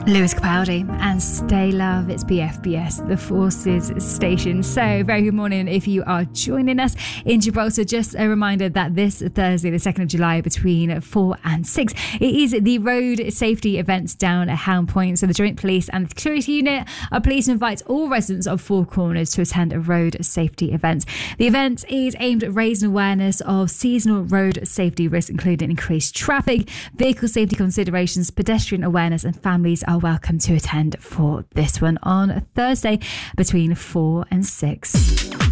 Lewis Capaldi and Stay Love. It's BFBS, the Forces station. So, very good morning if you are joining us in Gibraltar. Just a reminder that this Thursday, the 2nd of July, between 4 and 6, it is the road safety event down at Hound Point. So, the Joint Police and the Security Unit are pleased to invite all residents of Four Corners to attend a road safety event. The event is aimed at raising awareness of seasonal road safety risks, including increased traffic, vehicle safety considerations, pedestrian awareness, and families are welcome to attend for this one on Thursday between 4 and 6.